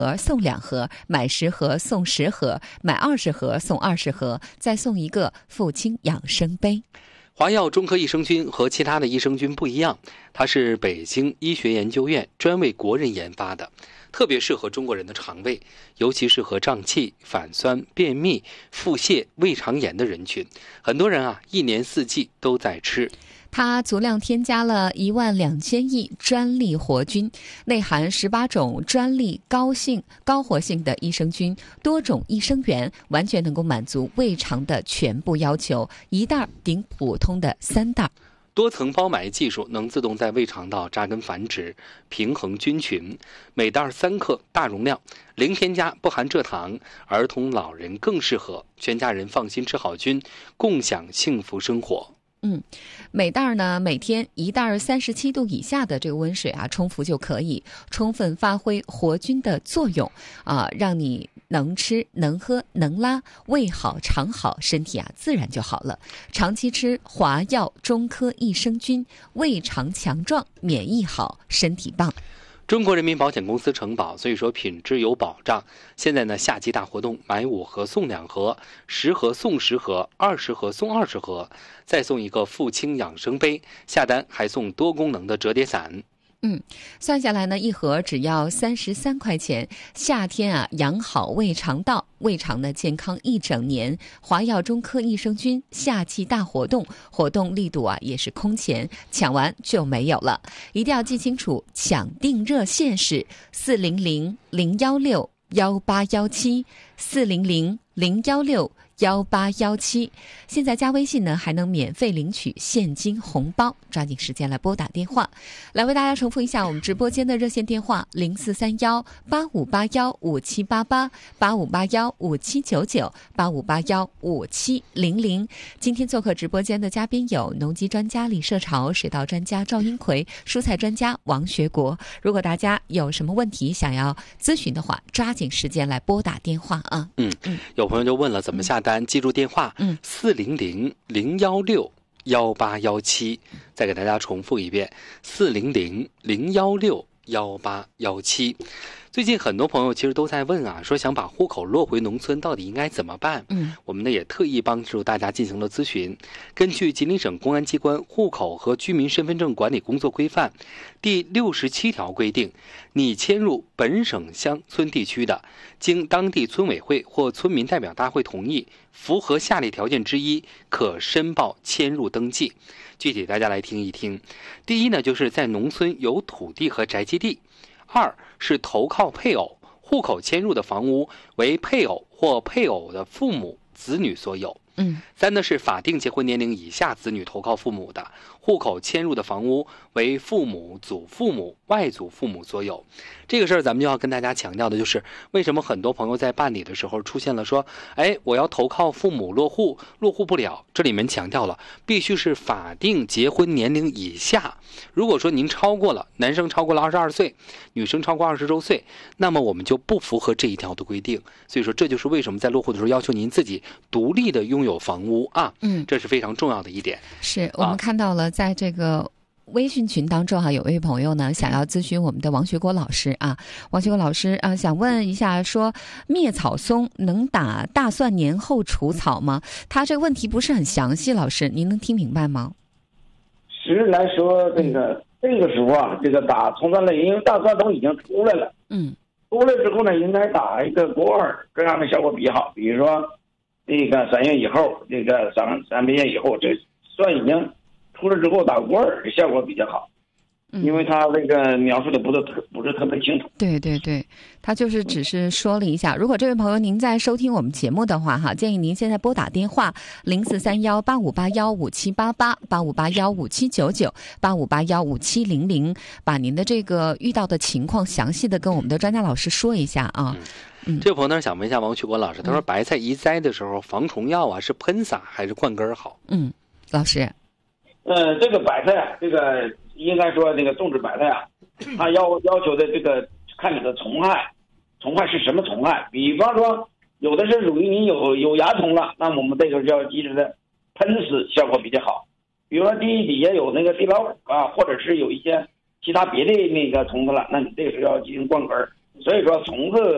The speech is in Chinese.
送2盒，买10盒送10盒，买20盒送20盒，再送一个父亲养生杯。 华药中科益生菌和其他的益生菌不一样，它是北京医学研究院专为国人研发的，特别适合中国人的肠胃，尤其适合胀气、反酸、便秘、腹泻、胃肠炎的人群。很多人一年4季都在吃。 它足量添加了12000亿专利活菌，内含18种专利高活性的益生菌，多种益生元，完全能够满足胃肠的全部要求，一袋顶普通的3袋。 多层包埋技术能自动在胃肠道扎根繁殖，平衡菌群。每袋3克，大容量，零添加，不含蔗糖，儿童老人更适合，全家人放心吃好菌，共享幸福生活。 每袋呢，每天1袋37度以下的这个温水冲服就可以，充分发挥活菌的作用让你能吃能喝能拉，胃好肠好，身体自然就好了。长期吃华药中科益生菌，胃肠强壮，免疫好，身体棒。 中国人民保险公司承保，所以说品质有保障。现在呢，夏季大活动，买5盒送2盒，10盒送10盒，20盒送20盒，再送一个父亲养生杯，下单还送多功能的折叠伞。 算下来呢，1盒只要33块钱。夏天养好胃肠道，胃肠呢健康1整年。华药中科益生菌夏季大活动，活动力度也是空前，抢完就没有了。一定要记清楚，抢订热线是400-016-1817，400-016-1817。现在加微信呢，还能免费领取现金红包，抓紧时间来拨打电话。来为大家重复一下我们直播间的热线电话：0431-8581-5788，8581-5799，8581-5700。今天做客直播间的嘉宾有农机专家李社潮、水稻专家赵英奎、蔬菜专家王学国。如果大家有什么问题想要咨询的话，抓紧时间来拨打电话有朋友就问了怎么下单，记住电话400-016-1817，再给大家重复一遍400-016-1817。最近很多朋友其实都在问说想把户口落回农村到底应该怎么办？我们呢也特意帮助大家进行了咨询。根据吉林省公安机关户口和居民身份证管理工作规范第67条规定，你迁入本省乡村地区的，经当地村委会或村民代表大会同意，符合下列条件之一，可申报迁入登记。具体大家来听一听。第一呢，就是在农村有土地和宅基地。2是投靠配偶，户口迁入的房屋为配偶或配偶的父母、子女所有。3呢是法定结婚年龄以下子女投靠父母的，户口迁入的房屋为父母、祖父母、外祖父母所有。这个事儿咱们就要跟大家强调的就是，为什么很多朋友在办理的时候出现了说，我要投靠父母落户不了。这里面强调了，必须是法定结婚年龄以下。如果说您超过了，男生超过了22岁，女生超过20周岁，那么我们就不符合这一条的规定。所以说这就是为什么在落户的时候要求您自己独立的拥有房屋这是非常重要的一点。 是我们看到了在这个微信群当中有位朋友呢想要咨询我们的王学国老师王学国老师想问一下，说灭草松能打大蒜年后除草吗？他这个问题不是很详细，老师您能听明白吗？ 实际来说，这个时候这个打葱蒜类，因为大蒜都已经出来了，出来之后呢，应该打一个果耳，这样的效果比较好。比如说，这个3月以后，这个3个月以后，这蒜已经出来之后打果耳的效果比较好。因为他这个描述的不是特别清楚。 对对对，他就是只是说了一下。如果这位朋友您在收听我们节目的话建议您现在拨打电话0431-8581-5788，8581-5799，8581-5700，把您的这个遇到的情况详细的跟我们的专家老师说一下这位朋友呢想问一下王学国老师，他说白菜一栽的时候防虫药是喷洒还是灌根好？ 老师， 这个白菜这个应该说这个种植白菜它要求的这个看你的虫害是什么虫害。比方说有的是属于你有蚜虫了，那么我们这个就要及时的喷死，效果比较好。比如说底下有那个地老虎或者是有一些其他别的那个虫子了，那你这个时候要进行灌根。所以说虫子